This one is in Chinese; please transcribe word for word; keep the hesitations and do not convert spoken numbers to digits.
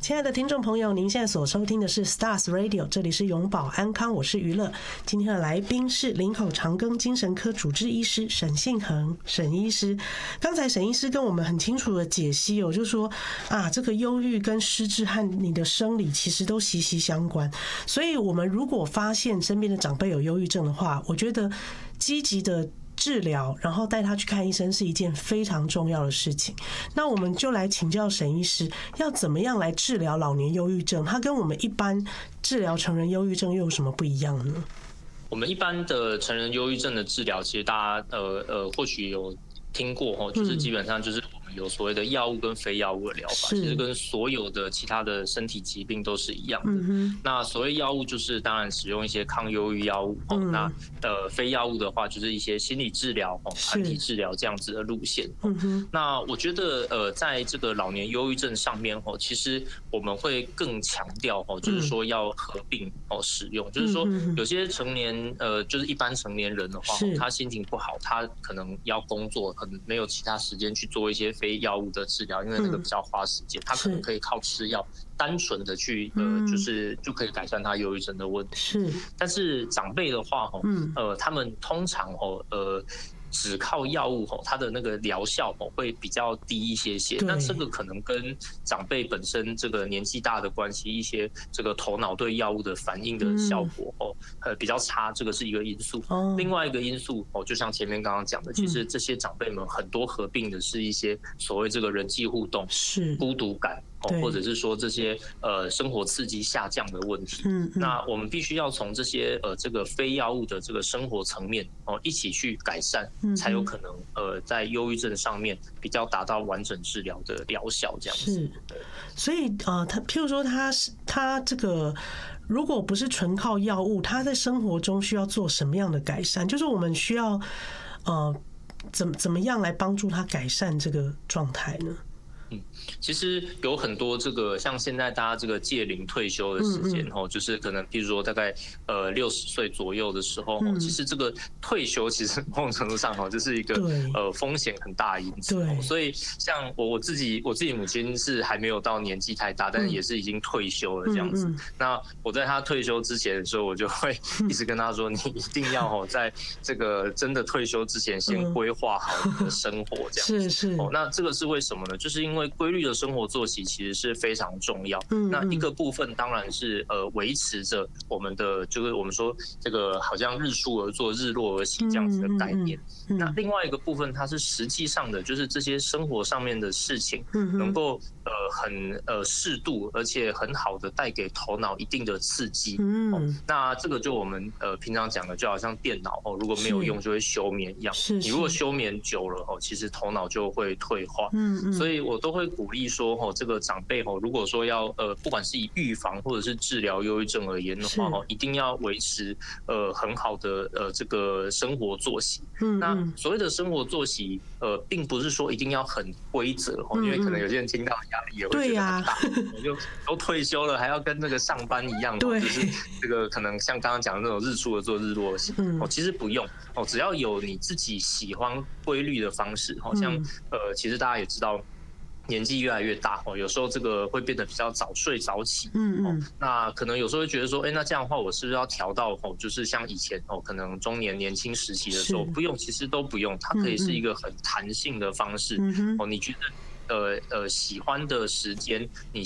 亲爱的听众朋友，您现在所收听的是 Stars Radio， 这里是永保安康，我是娱乐。今天的来宾是林口长庚精神科主治医师沈信衡沈医师。刚才沈医师跟我们很清楚的解析哦，就是说啊，这个忧郁跟失智和你的生理其实都息息相关。所以，我们如果发现身边的长辈有忧郁症的话，我觉得积极的治疗，然后带他去看医生是一件非常重要的事情。那我们就来请教沈医师，要怎么样来治疗老年忧郁症？它跟我们一般治疗成人忧郁症又有什么不一样呢？ 我们一般的成人忧郁症的治疗，其实大家呃呃或许有听过哦，就是基本上就是我们有所谓的药物跟非药物的疗法，其实跟所有的其他的身体疾病都是一样的。嗯、那所谓药物就是当然使用一些抗忧郁药物，嗯、那呃非药物的话就是一些心理治疗、团体治疗这样子的路线。嗯、那我觉得呃在这个老年忧郁症上面哦，其实我们会更强调哦，就是说要合并哦使用，就是说有些成年呃就是一般成年人的话，他心情不好，他可能要工作。没有其他时间去做一些非药物的治疗，因为那个比较花时间，他可能可以靠吃药，单纯的去呃，就是就可以改善他忧郁症的问题。是，但是长辈的话，呃，他们通常哦，呃。只靠药物吼，它的那个疗效吼会比较低一些些。那这个可能跟长辈本身这个年纪大的关系，一些这个头脑对药物的反应的效果哦，呃比较差，这个是一个因素。另外一个因素哦，就像前面刚刚讲的，其实这些长辈们很多合并的是一些所谓这个人际互动、是孤独感。或者是说这些呃生活刺激下降的问题，嗯，那我们必须要从这些呃这个非药物的这个生活层面哦一起去改善，嗯、才有可能呃在忧郁症上面比较达到完整治疗的疗效这样子。是， 所以呃，他譬如说他是他这个。如果不是纯靠药物，他在生活中需要做什么样的改善？就是我们需要呃怎么怎么样来帮助他改善这个状态呢？ 嗯，其实有很多这个，像现在大家这个届龄退休的时间哦，就是可能譬如说大概呃六十岁左右的时候，其实这个退休其实某种程度上哦，就是一个呃风险很大的因素。所以像我我自己我自己母亲是还没有到年纪太大，但是也是已经退休了这样子。那我在她退休之前的时候，我就会一直跟她说，你一定要哦，在这个真的退休之前，先规划好你的生活这样子。是是。哦，那这个是为什么呢？就是因为因为规律的生活作息其实是非常重要。嗯，那一个部分当然是呃维持着我们的，就是我们说这个好像日出而作，日落而息这样子的概念。嗯、那另外一个部分，它是实际上的，就是这些生活上面的事情，能够呃很呃适度，而且很好的带给头脑一定的刺激。嗯、哦，那这个就我们呃平常讲的，就好像电脑哦，如果没有用就会休眠一样。是，你如果休眠久了哦，其实头脑就会退化。嗯嗯，所以我都会鼓励说，哦，这个长辈哦，如果说要呃，不管是以预防或者是治疗忧郁症而言的话，哦，一定要维持呃很好的呃这个生活作息。嗯，那所谓的生活作息，呃，并不是说一定要很规则哦，因为可能有些人听到压力也会觉得很大，我就都退休了，还要跟那个上班一样，对，就是这个可能像刚刚讲的那种日出而作，日落而息。哦，其实不用哦，只要有你自己喜欢规律的方式，好像呃，其实大家也知道。年纪越来越大哦，有时候这个会变得比较早睡早起，嗯嗯，那可能有时候会觉得说，哎，那这样的话，我是不是要调到哦，就是像以前哦，可能中年年轻时期的时候，不用，其实都不用，它可以是一个很弹性的方式，哦，你觉得呃呃喜欢的时间，你